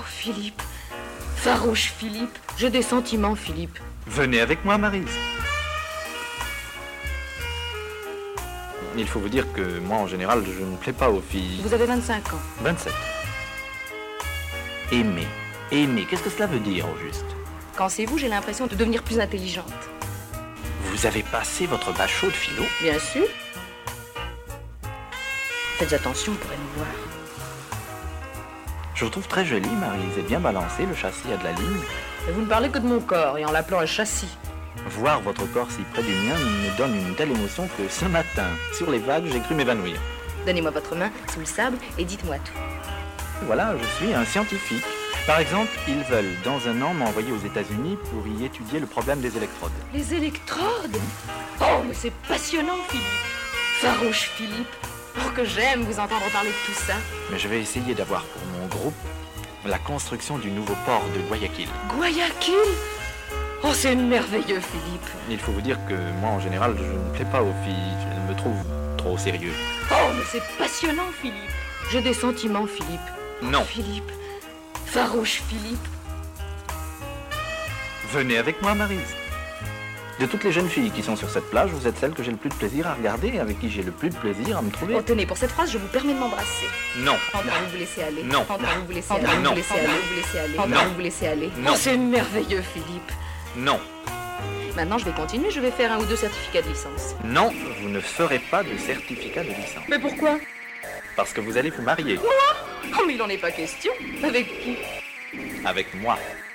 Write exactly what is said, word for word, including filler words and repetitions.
Philippe. Farouche Philippe. J'ai des sentiments, Philippe. Venez avec moi, Maryse. Il faut vous dire que moi, en général, je ne plais pas aux filles. Vous avez vingt-cinq ans. vingt-sept. Aimer. Aimer, qu'est-ce que cela veut dire, au juste? Quand c'est vous, j'ai l'impression de devenir plus intelligente. Vous avez passé votre bachot de philo? Bien sûr. Faites attention, on pourrait nous voir. Je vous trouve très jolie, Maryse, et bien balancée, le châssis a de la ligne. Mais vous ne parlez que de mon corps, et en l'appelant un châssis. Voir votre corps si près du mien me donne une telle émotion que ce matin, sur les vagues, j'ai cru m'évanouir. Donnez-moi votre main sous le sable et dites-moi tout. Voilà, je suis un scientifique. Par exemple, ils veulent, dans un an, m'envoyer aux États-Unis pour y étudier le problème des électrodes. Les électrodes? Oh, mais c'est passionnant, Philippe. Farouche Philippe. Oh, que j'aime vous entendre parler de tout ça. Mais je vais essayer d'avoir pour mon groupe la construction du nouveau port de Guayaquil. Guayaquil? Oh, c'est merveilleux, Philippe. Il faut vous dire que moi, en général, je ne plais pas aux filles. Elles me trouvent trop sérieux. Oh, mais c'est passionnant, Philippe. J'ai des sentiments, Philippe. Non. Oh, Philippe. Farouche Philippe. Venez avec moi, Maryse. De toutes les jeunes filles qui sont sur cette plage, vous êtes celle que j'ai le plus de plaisir à regarder, avec qui j'ai le plus de plaisir à me trouver. Oh, tenez, pour cette phrase, je vous permets de m'embrasser. Non. Entendez-vous vous laisser aller. Non. Entendez-vous vous laisser Non. aller. Non. Vous laisser aller. Vous laisser aller. Non. Entendez-vous vous laisser aller. Non. Oh, c'est merveilleux, Philippe. Non. Maintenant, je vais continuer. Je vais faire un ou deux certificats de licence. Non, vous ne ferez pas de certificat de licence. Mais pourquoi? Parce que vous allez vous marier. Oh, mais il n'en est pas question. Avec qui? Avec moi.